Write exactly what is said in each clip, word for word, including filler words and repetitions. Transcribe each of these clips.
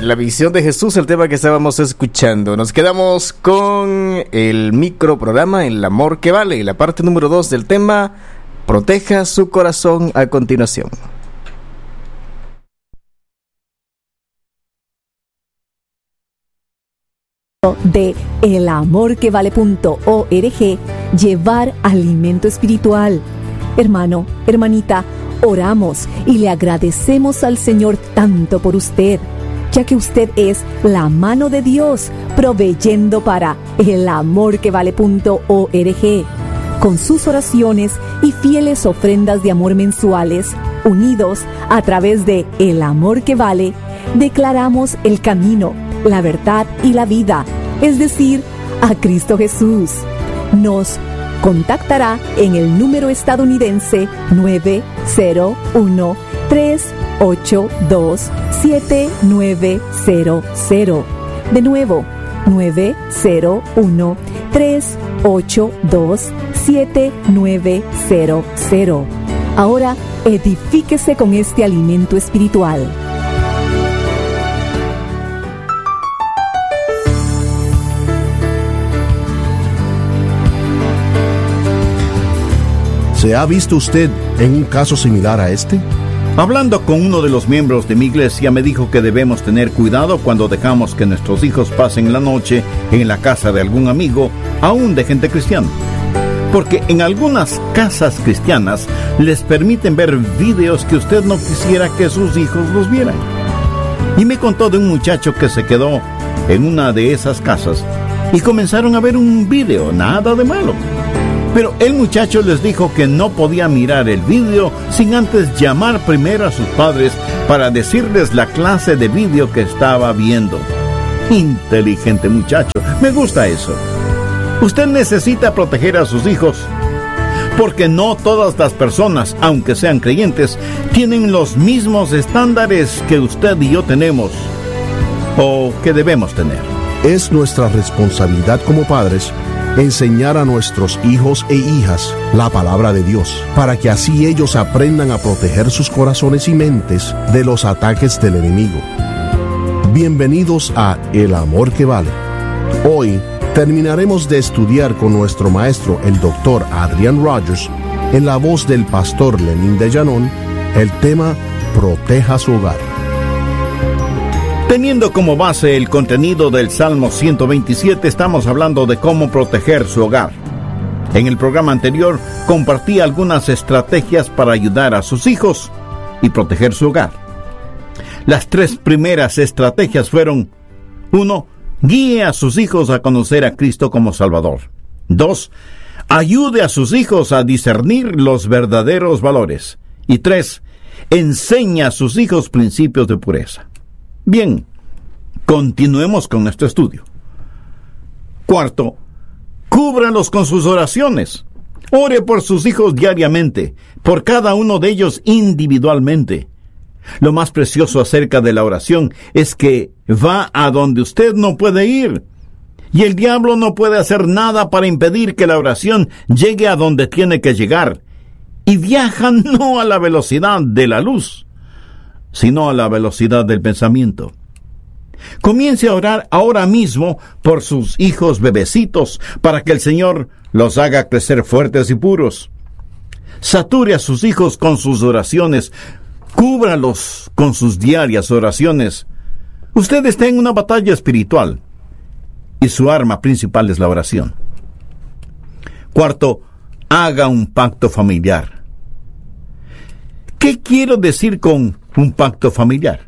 La visión de Jesús, el tema que estábamos escuchando. Nos quedamos con el microprograma El amor que vale, la parte número dos del tema, proteja su corazón, a continuación. De el amor que vale punto org, llevar alimento espiritual. Hermano, hermanita, oramos y le agradecemos al Señor tanto por usted, ya que usted es la mano de Dios proveyendo para el amor que vale punto org. Con sus oraciones y fieles ofrendas de amor mensuales, unidos a través de El Amor que Vale, declaramos el camino, la verdad y la vida, es decir, a Cristo Jesús. Nos contactará en el número estadounidense nueve cero uno, tres ocho dos, siete nueve cero cero. De nuevo, nueve cero uno, tres ocho dos, siete nueve cero cero. Ahora, edifíquese con este alimento espiritual. ¿Se ha visto usted en un caso similar a este? Hablando con uno de los miembros de mi iglesia, me dijo que debemos tener cuidado cuando dejamos que nuestros hijos pasen la noche en la casa de algún amigo, aún de gente cristiana. Porque en algunas casas cristianas les permiten ver videos que usted no quisiera que sus hijos los vieran. Y me contó de un muchacho que se quedó en una de esas casas y comenzaron a ver un video, nada de malo. Pero el muchacho les dijo que no podía mirar el video sin antes llamar primero a sus padres para decirles la clase de video que estaba viendo. Inteligente muchacho, me gusta eso. Usted necesita proteger a sus hijos, porque no todas las personas, aunque sean creyentes, tienen los mismos estándares que usted y yo tenemos, o que debemos tener. Es nuestra responsabilidad como padres enseñar a nuestros hijos e hijas la palabra de Dios, para que así ellos aprendan a proteger sus corazones y mentes de los ataques del enemigo. Bienvenidos a El Amor que Vale. Hoy terminaremos de estudiar con nuestro maestro, el doctor Adrian Rogers, en la voz del pastor Lenín de Llanón, el tema Proteja su hogar. Teniendo como base el contenido del Salmo ciento veintisiete, estamos hablando de cómo proteger su hogar. En el programa anterior compartí algunas estrategias para ayudar a sus hijos y proteger su hogar. Las tres primeras estrategias fueron: uno, guíe a sus hijos a conocer a Cristo como Salvador. dos, ayude a sus hijos a discernir los verdaderos valores. Y tres, enseñe a sus hijos principios de pureza. Bien, continuemos con nuestro estudio. Cuarto, cúbralos con sus oraciones. Ore por sus hijos diariamente, por cada uno de ellos individualmente. Lo más precioso acerca de la oración es que va a donde usted no puede ir, y el diablo no puede hacer nada para impedir que la oración llegue a donde tiene que llegar, y viaja no a la velocidad de la luz, sino a la velocidad del pensamiento. Comience a orar ahora mismo por sus hijos bebecitos, para que el Señor los haga crecer fuertes y puros. Sature a sus hijos con sus oraciones, cúbralos con sus diarias oraciones. Usted está en una batalla espiritual, y su arma principal es la oración. Cuarto, haga un pacto familiar. ¿Qué quiero decir con un pacto familiar?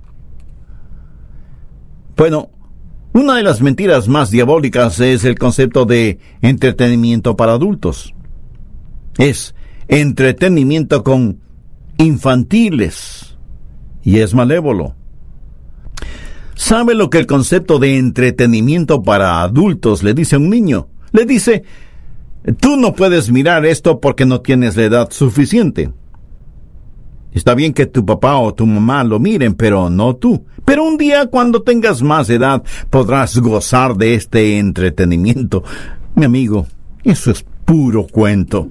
Bueno, una de las mentiras más diabólicas es el concepto de entretenimiento para adultos. Es entretenimiento con infantiles y es malévolo. ¿Sabe lo que el concepto de entretenimiento para adultos le dice a un niño? Le dice: tú no puedes mirar esto porque no tienes la edad suficiente. Está bien que tu papá o tu mamá lo miren, pero no tú. Pero un día, cuando tengas más edad, podrás gozar de este entretenimiento. Mi amigo, eso es puro cuento.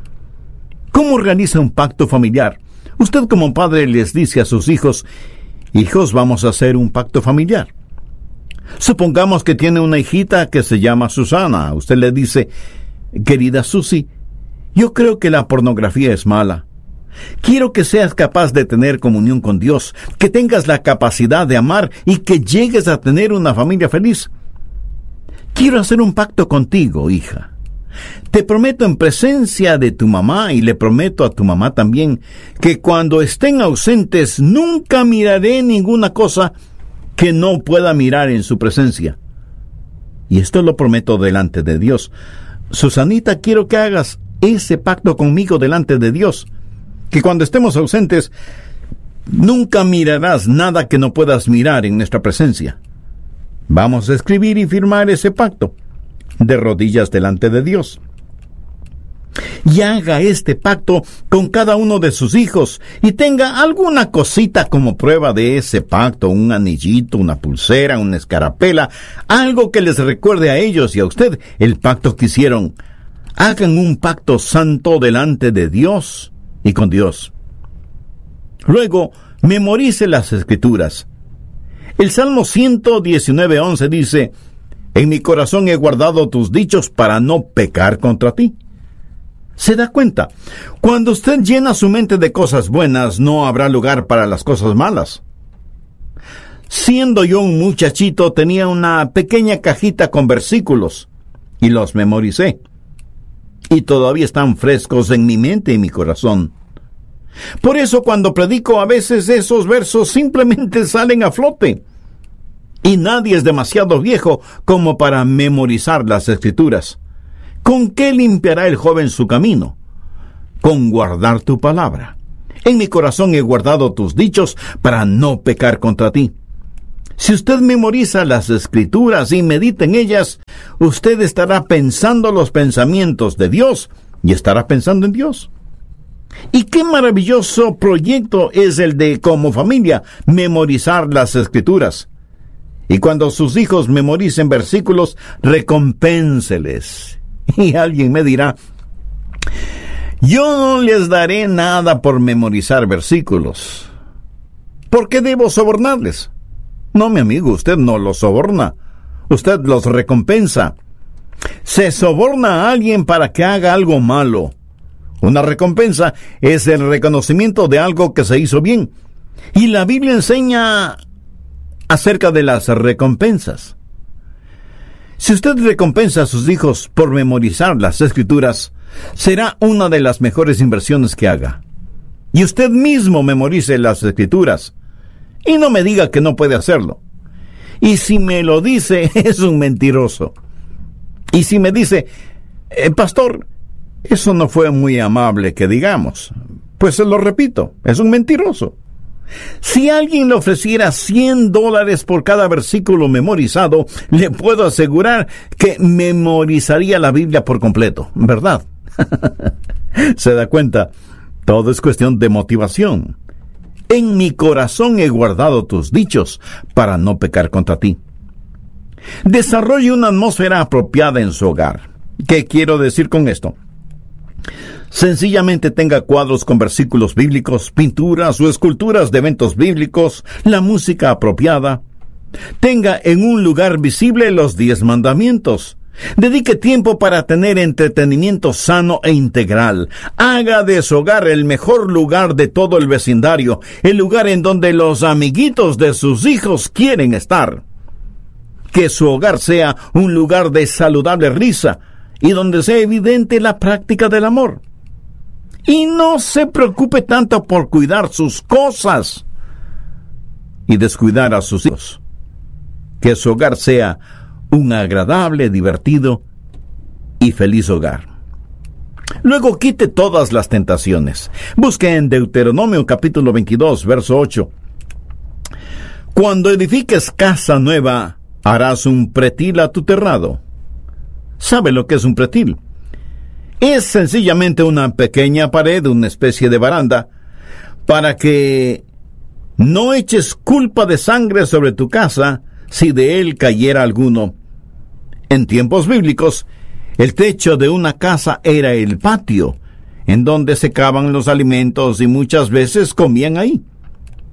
¿Cómo realiza un pacto familiar? Usted como padre les dice a sus hijos: Hijos, vamos a hacer un pacto familiar. Supongamos que tiene una hijita que se llama Susana. Usted le dice: querida Susi, yo creo que la pornografía es mala. Quiero que seas capaz de tener comunión con Dios, que tengas la capacidad de amar y que llegues a tener una familia feliz. Quiero hacer un pacto contigo, hija. Te prometo en presencia de tu mamá, y le prometo a tu mamá también, que cuando estén ausentes nunca miraré ninguna cosa que no pueda mirar en su presencia. Y esto lo prometo delante de Dios. Susanita, quiero que hagas ese pacto conmigo delante de Dios, que cuando estemos ausentes nunca mirarás nada que no puedas mirar en nuestra presencia. Vamos a escribir y firmar ese pacto de rodillas delante de Dios. Y haga este pacto con cada uno de sus hijos, y tenga alguna cosita como prueba de ese pacto: un anillito, una pulsera, una escarapela, algo que les recuerde a ellos y a usted el pacto que hicieron. Hagan un pacto santo delante de Dios y con Dios. Luego, memorice las Escrituras. El Salmo ciento diecinueve, once dice: en mi corazón he guardado tus dichos para no pecar contra ti. ¿Se da cuenta? Cuando usted llena su mente de cosas buenas, no habrá lugar para las cosas malas. Siendo yo un muchachito, tenía una pequeña cajita con versículos, y los memoricé. Y todavía están frescos en mi mente y mi corazón. Por eso cuando predico, a veces esos versos simplemente salen a flote. Y nadie es demasiado viejo como para memorizar las Escrituras. ¿Con qué limpiará el joven su camino? Con guardar tu palabra. En mi corazón he guardado tus dichos para no pecar contra ti. Si usted memoriza las Escrituras y medita en ellas, usted estará pensando los pensamientos de Dios y estará pensando en Dios. Y qué maravilloso proyecto es el de, como familia, memorizar las Escrituras. Y cuando sus hijos memoricen versículos, recompénseles. Y alguien me dirá: yo no les daré nada por memorizar versículos. ¿Por qué debo sobornarles? No, mi amigo, usted no los soborna. Usted los recompensa. Se soborna a alguien para que haga algo malo. Una recompensa es el reconocimiento de algo que se hizo bien. Y la Biblia enseña acerca de las recompensas. Si usted recompensa a sus hijos por memorizar las Escrituras, será una de las mejores inversiones que haga. Y usted mismo memorice las Escrituras. Y no me diga que no puede hacerlo. Y si me lo dice, es un mentiroso. Y si me dice: eh, pastor, eso no fue muy amable que digamos, pues se lo repito, es un mentiroso. Si alguien le ofreciera cien dólares por cada versículo memorizado, le puedo asegurar que memorizaría la Biblia por completo, ¿verdad? ¿Se da cuenta? Todo es cuestión de motivación. En mi corazón he guardado tus dichos para no pecar contra ti. Desarrolle una atmósfera apropiada en su hogar. ¿Qué quiero decir con esto? Sencillamente tenga cuadros con versículos bíblicos, pinturas o esculturas de eventos bíblicos, la música apropiada. Tenga en un lugar visible los diez mandamientos. Dedique tiempo para tener entretenimiento sano e integral. Haga de su hogar el mejor lugar de todo el vecindario, el lugar en donde los amiguitos de sus hijos quieren estar. Que su hogar sea un lugar de saludable risa y donde sea evidente la práctica del amor. Y no se preocupe tanto por cuidar sus cosas y descuidar a sus hijos. Que su hogar sea un agradable, divertido y feliz hogar. Luego quite todas las tentaciones. Busque en Deuteronomio capítulo veintidós, verso ocho. Cuando edifiques casa nueva, harás un pretil a tu terrado. ¿Sabe lo que es un pretil? Es sencillamente una pequeña pared, una especie de baranda, para que no eches culpa de sangre sobre tu casa si de él cayera alguno. En tiempos bíblicos, el techo de una casa era el patio, en donde secaban los alimentos y muchas veces comían ahí.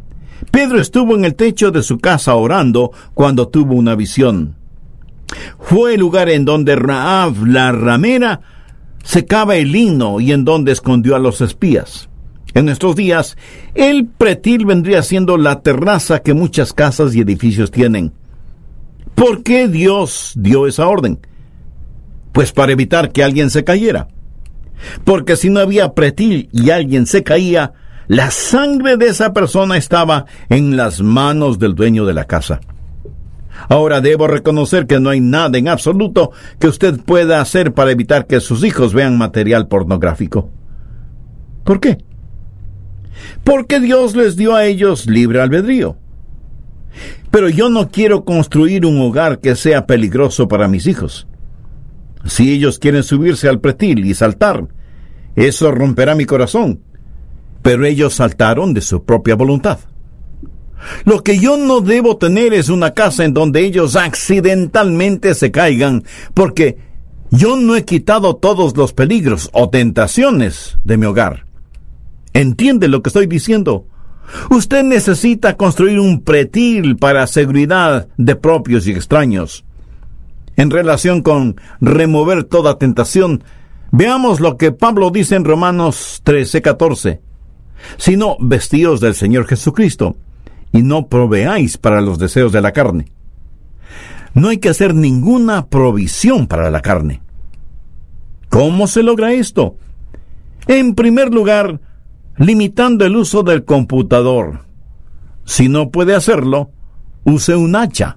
Pedro estuvo en el techo de su casa orando cuando tuvo una visión. Fue el lugar en donde Rahab, la ramera, secaba el lino y en donde escondió a los espías. En nuestros días, el pretil vendría siendo la terraza que muchas casas y edificios tienen. ¿Por qué Dios dio esa orden? Pues para evitar que alguien se cayera. Porque si no había pretil y alguien se caía, la sangre de esa persona estaba en las manos del dueño de la casa. Ahora debo reconocer que no hay nada en absoluto que usted pueda hacer para evitar que sus hijos vean material pornográfico. ¿Por qué? Porque Dios les dio a ellos libre albedrío. Pero yo no quiero construir un hogar que sea peligroso para mis hijos. Si ellos quieren subirse al pretil y saltar, eso romperá mi corazón. Pero ellos saltaron de su propia voluntad. Lo que yo no debo tener es una casa en donde ellos accidentalmente se caigan, porque yo no he quitado todos los peligros o tentaciones de mi hogar. ¿Entiende lo que estoy diciendo? Usted necesita construir un pretil para seguridad de propios y extraños. En relación con remover toda tentación, veamos lo que Pablo dice en Romanos trece catorce. Sino vestíos del Señor Jesucristo, y no proveáis para los deseos de la carne. No hay que hacer ninguna provisión para la carne. ¿Cómo se logra esto? En primer lugar, limitando el uso del computador. Si no puede hacerlo, use un hacha.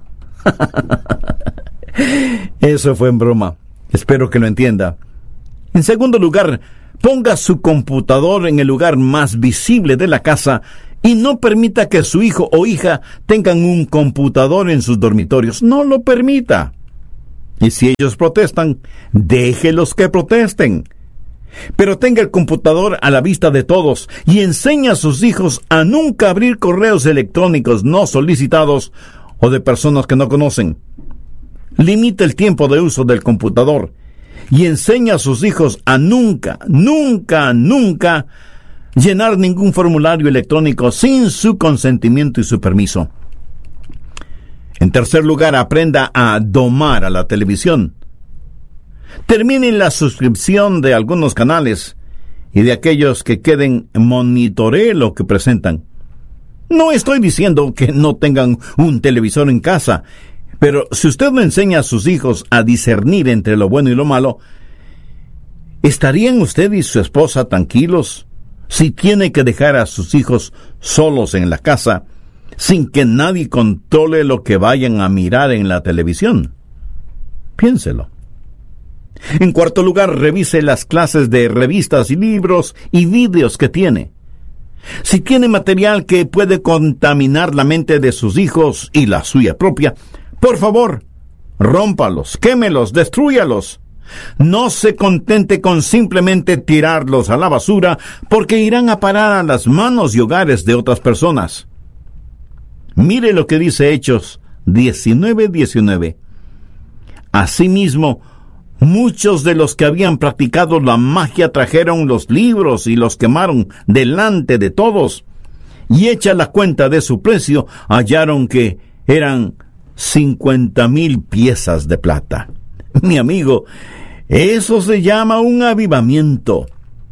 Eso fue en broma. Espero que lo entienda. En segundo lugar, ponga su computador en el lugar más visible de la casa y no permita que su hijo o hija tengan un computador en sus dormitorios. No lo permita. Y si ellos protestan, déjelos que protesten. Pero tenga el computador a la vista de todos y enseña a sus hijos a nunca abrir correos electrónicos no solicitados o de personas que no conocen. Limita el tiempo de uso del computador y enseña a sus hijos a nunca, nunca, nunca llenar ningún formulario electrónico sin su consentimiento y su permiso. En tercer lugar, aprenda a domar a la televisión. Terminen la suscripción de algunos canales y de aquellos que queden monitoree lo que presentan. No estoy diciendo que no tengan un televisor en casa, pero si usted no enseña a sus hijos a discernir entre lo bueno y lo malo, ¿estarían usted y su esposa tranquilos si tiene que dejar a sus hijos solos en la casa sin que nadie controle lo que vayan a mirar en la televisión? Piénselo. En cuarto lugar, revise las clases de revistas y libros y vídeos que tiene. Si tiene material que puede contaminar la mente de sus hijos y la suya propia, por favor, rómpalos, quémelos, destrúyalos. No se contente con simplemente tirarlos a la basura, porque irán a parar a las manos y hogares de otras personas. Mire lo que dice Hechos diecinueve diecinueve. Asimismo, muchos de los que habían practicado la magia trajeron los libros y los quemaron delante de todos, y hecha la cuenta de su precio, hallaron que eran cincuenta mil piezas de plata. Mi amigo, eso se llama un avivamiento.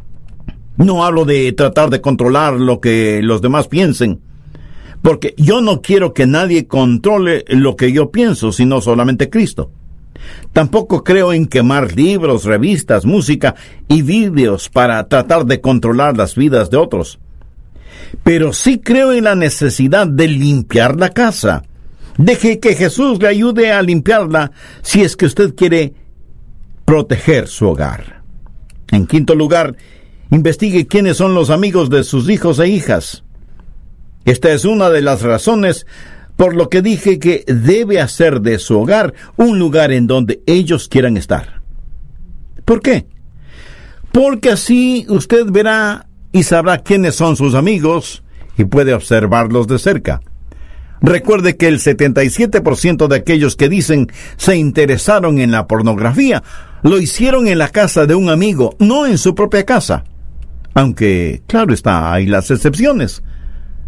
No hablo de tratar de controlar lo que los demás piensen, porque yo no quiero que nadie controle lo que yo pienso, sino solamente Cristo. Tampoco creo en quemar libros, revistas, música y vídeos para tratar de controlar las vidas de otros. Pero sí creo en la necesidad de limpiar la casa. Deje que Jesús le ayude a limpiarla si es que usted quiere proteger su hogar. En quinto lugar, investigue quiénes son los amigos de sus hijos e hijas. Esta es una de las razones por lo que dije que debe hacer de su hogar un lugar en donde ellos quieran estar. ¿Por qué? Porque así usted verá y sabrá quiénes son sus amigos y puede observarlos de cerca. Recuerde que el setenta y siete por ciento de aquellos que dicen se interesaron en la pornografía lo hicieron en la casa de un amigo, no en su propia casa. Aunque, claro está, hay las excepciones.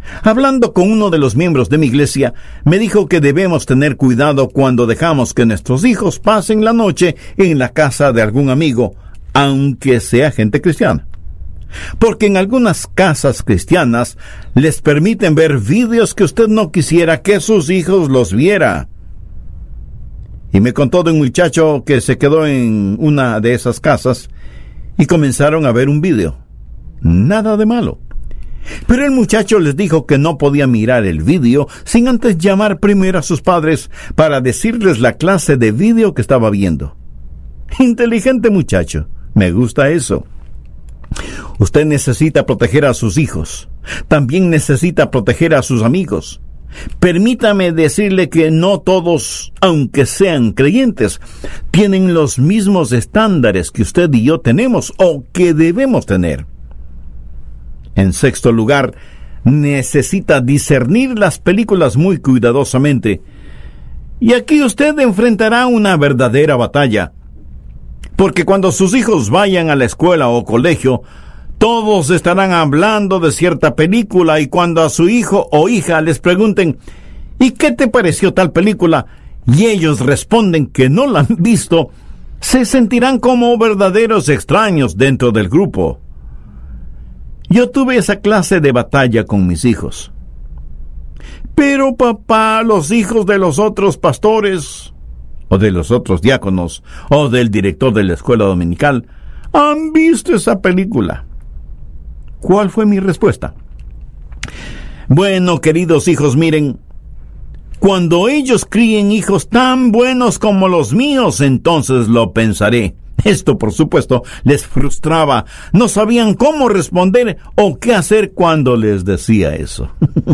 Hablando con uno de los miembros de mi iglesia, me dijo que debemos tener cuidado cuando dejamos que nuestros hijos pasen la noche en la casa de algún amigo, aunque sea gente cristiana. Porque en algunas casas cristianas les permiten ver vídeos que usted no quisiera que sus hijos los viera. Y me contó de un muchacho que se quedó en una de esas casas y comenzaron a ver un vídeo. Nada de malo. Pero el muchacho les dijo que no podía mirar el vídeo sin antes llamar primero a sus padres para decirles la clase de vídeo que estaba viendo. Inteligente muchacho, me gusta eso. Usted necesita proteger a sus hijos. También necesita proteger a sus amigos. Permítame decirle que no todos, aunque sean creyentes, tienen los mismos estándares que usted y yo tenemos o que debemos tener. En sexto lugar, necesita discernir las películas muy cuidadosamente. Y aquí usted enfrentará una verdadera batalla. Porque cuando sus hijos vayan a la escuela o colegio, todos estarán hablando de cierta película, y cuando a su hijo o hija les pregunten ¿y qué te pareció tal película? Y ellos responden que no la han visto, se sentirán como verdaderos extraños dentro del grupo. Yo tuve esa clase de batalla con mis hijos. Pero papá, los hijos de los otros pastores, o de los otros diáconos, o del director de la escuela dominical, han visto esa película. ¿Cuál fue mi respuesta? Bueno, queridos hijos, miren, cuando ellos críen hijos tan buenos como los míos, entonces lo pensaré. Esto, por supuesto, les frustraba. No sabían cómo responder o qué hacer cuando les decía eso.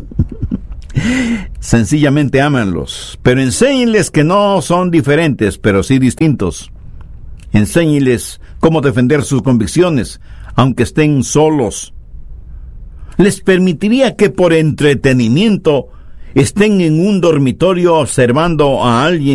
Sencillamente ámanlos, pero enséñenles que no son diferentes, pero sí distintos. Enséñenles cómo defender sus convicciones, aunque estén solos. Les permitiría que por entretenimiento estén en un dormitorio observando a alguien